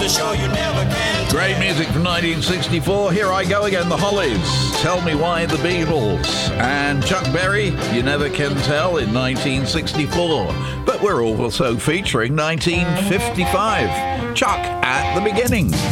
to show you never can tell. Great music from 1964. Here I go again, the Hollies. Tell Me Why, the Beatles. And Chuck Berry, You Never Can Tell, in 1964. But we're also featuring 1955. Chuck at the beginning.